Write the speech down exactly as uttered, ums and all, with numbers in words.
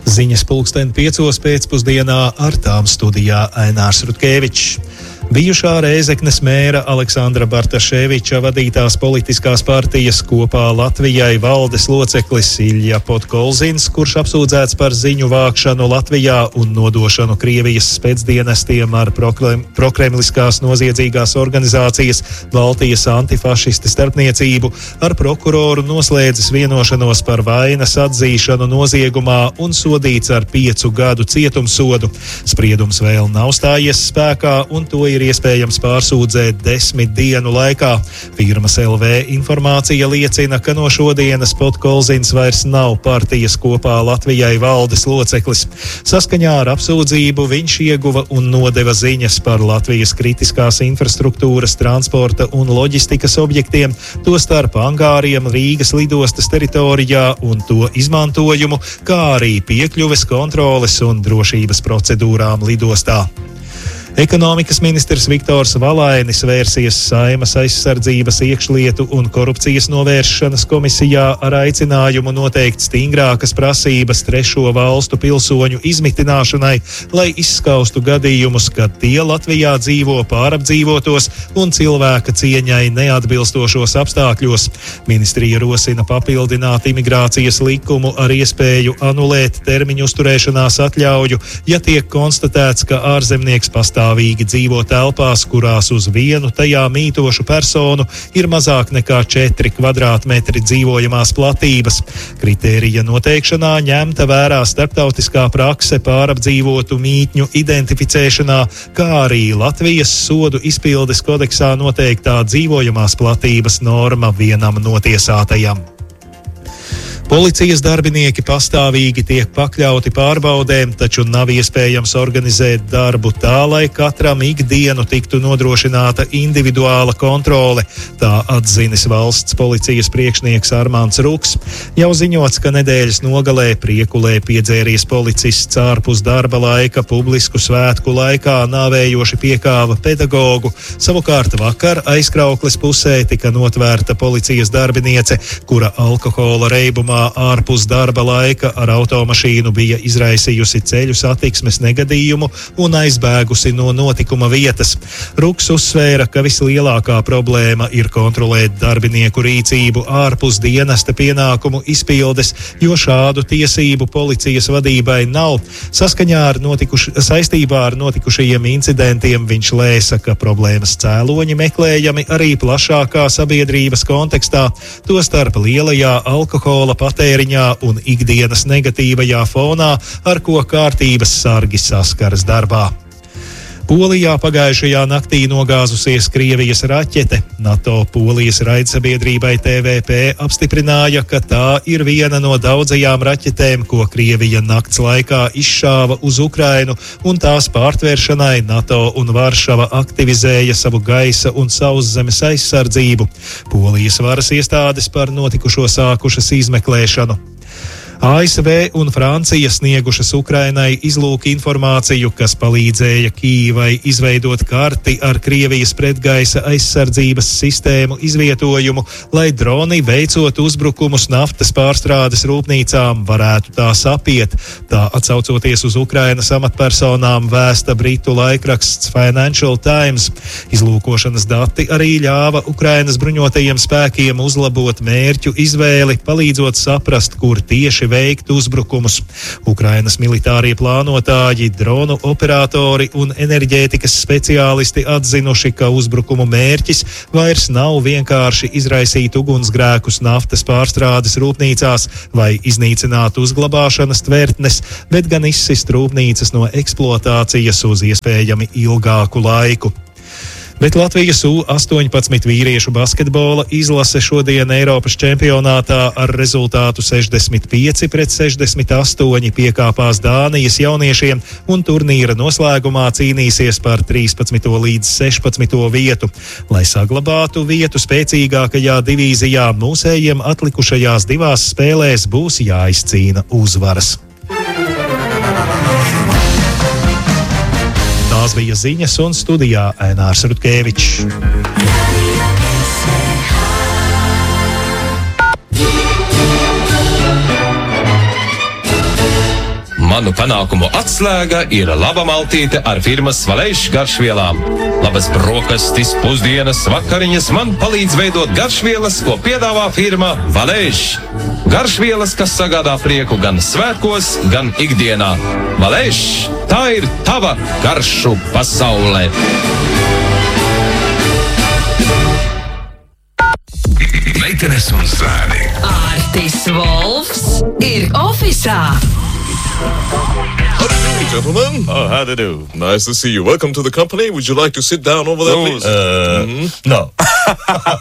Ziņas pulksten piecos pēcpusdienā, ar tām studijā Ainārs Rutkevičs. Bijušā Rēzeknes mēra Aleksandra Bartaševiča vadītās politiskās partijas Kopā Latvijai valdes loceklis Ilja Podkolzins, kurš apsūdzēts par ziņu vākšanu Latvijā un nodošanu Krievijas spēcdienestiem ar proklem, prokremliskās noziedzīgās organizācijas Baltijas antifašisti starpniecību, ar prokuroru noslēdzis vienošanos par vainas atzīšanu noziegumā un sodīts ar piecu gadu cietumsodu. Spriedums vēl nav stājies spēkā, un to ir iespējams pārsūdzēt desmit dienu laikā. Firmas L V informācija liecina, ka no šodienas Podkolzins vairs nav partijas Kopā Latvijai valdes loceklis. Saskaņā ar apsūdzību viņš ieguva un nodeva ziņas par Latvijas kritiskās infrastruktūras, transporta un loģistikas objektiem, tostarp angāriem Rīgas lidostas teritorijā un to izmantojumu, kā arī piekļuves kontroles un drošības procedūrām lidostā. Ekonomikas ministrs Viktors Valainis vērsies Saeimas aizsardzības, iekšlietu un korupcijas novēršanas komisijā ar aicinājumu noteikt stingrākas prasības trešo valstu pilsoņu izmitināšanai, lai izskaustu gadījumus, kad tie Latvijā dzīvo pārapdzīvotos un cilvēka cieņai neatbilstošos apstākļos. Ministrija rosina papildināt imigrācijas likumu ar iespēju anulēt termiņu uzturēšanās atļauju, ja tiek konstatēts, ka ārzemnieks pastāv Pastāvīgi dzīvo telpās, kurās uz vienu tajā mītošu personu ir mazāk nekā četri kvadrātmetri dzīvojamās platības. Kritērija noteikšanā ņemta vērā starptautiskā prakse pārapdzīvotu mītņu identificēšanā, kā arī Latvijas sodu izpildes kodeksā noteiktā dzīvojamās platības norma vienam notiesātajam. Policijas darbinieki pastāvīgi tiek pakļauti pārbaudēm, taču nav iespējams organizēt darbu tā, lai katram ikdienu tiktu nodrošināta individuāla kontrole, tā atzinis valsts policijas priekšnieks Armāns Ruks. Jau ziņots, ka nedēļas nogalē Priekulē piedzēries policists ārpus darba laika publisku svētku laikā nāvējoši piekāva pedagogu. Savukārt vakar Aizkraukles pusē tika notvērta policijas darbiniece, kura alkohola reibumā ārpus darba laika ar automašīnu bija izraisījusi ceļu satiksmes negadījumu un aizbēgusi no notikuma vietas. Ruks uzsvēra, ka vislielākā problēma ir kontrolēt darbinieku rīcību ārpus dienesta pienākumu izpildes, jo šādu tiesību policijas vadībai nav. Saskaņā ar notikuši, saistībā ar notikušajiem incidentiem viņš lēsa, ka problēmas cēloņi meklējami arī plašākā sabiedrības kontekstā, tostarp lielajā alkohola patēriņā un ikdienas negatīvajā fonā, ar ko kārtības sargi saskaras darbā. Polijā pagājušajā naktī nogāzusies Krievijas raķete. NATO Polijas raidsabiedrībai T V P apstiprināja, ka tā ir viena no daudzajām raķetēm, ko Krievija nakts laikā izšāva uz Ukrainu, un tās pārtvēršanai NATO un Varšava aktivizēja savu gaisa un sauszemes aizsardzību. Polijas varas iestādes par notikušo sākušas izmeklēšanu. A S V un Francija sniegušas Ukrainai izlūk informāciju, kas palīdzēja Kīvai izveidot karti ar Krievijas pretgaisa aizsardzības sistēmu izvietojumu, lai droni veicot uzbrukumus naftas pārstrādes rūpnīcām varētu tās apiet. Tā atsaucoties uz Ukrainas amatpersonām vēsta britu laikraksts Financial Times. Izlūkošanas dati arī ļāva Ukrainas bruņotajiem spēkiem uzlabot mērķu izvēli, palīdzot saprast, kur tieši veikt uzbrukumus. Ukrainas militārie plānotāji, dronu operatori un enerģētikas speciālisti atzinuši, ka uzbrukumu mērķis vairs nav vienkārši izraisīt ugunsgrēkus naftas pārstrādes rūpnīcās vai iznīcināt uzglabāšanas tvertnes, bet gan izsist rūpnīcas no eksploatācijas uz iespējami ilgāku laiku. Bet Latvijas U astoņpadsmit vīriešu basketbola izlase šodien Eiropas čempionātā ar rezultātu sešdesmit pieci pret sešdesmit astoņi piekāpās Dānijas jauniešiem un turnīra noslēgumā cīnīsies par trīspadsmito līdz sešpadsmito vietu. Lai saglabātu vietu spēcīgākajā divīzijā, mūsējiem atlikušajās divās spēlēs būs jāizcīna uzvaras. Tās bija ziņas, un studijā Ainārs Rutkevičs. Manu panākumu atslēga ir laba maltīte ar firmas Valēš garšvielām. Labas brokastis, pusdienas, vakariņas man palīdz veidot garšvielas, ko piedāvā firma Valēš. Garšvielas, kas sagādā prieku gan svētkos, gan ikdienā. Valēš, tā ir tava garšu pasaulē. Meitenes un zēni. Artis Volfs ir ofisā. How do you do, gentlemen? Oh, how to do? Nice to see you. Welcome to the company. Would you like to sit down over there, please? Uh, mm-hmm. No.